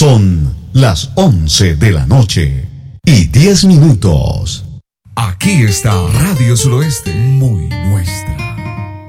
Son las 11 de la noche y 10 minutos. Aquí está Radio Suroeste, muy nuestra.